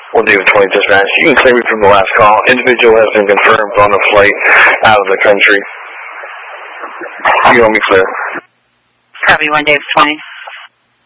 We'll do 20 dispatch. You can clear me from the last call. Individual has been confirmed on a flight out of the country. You want me clear? Copy 1 Davis 20.